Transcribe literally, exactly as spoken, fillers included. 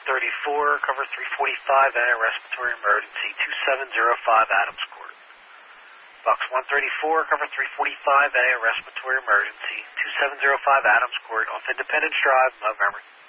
thirty-four, cover three forty-five A, respiratory emergency, two seven zero five Adams Court. Box one thirty-four, cover three forty-five A, respiratory emergency, two seven zero five Adams Court, off Independence Drive, Montgomery.